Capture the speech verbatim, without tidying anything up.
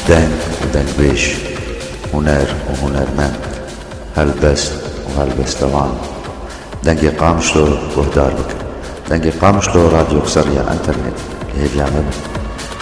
دنگ ودنگ بيش، هنر وهنرمند، هلبست وهلبستوان. دنگی قامشلو گهدار بکن. دنگی قامشلو رادیو قصرية انترنت هي بيعمل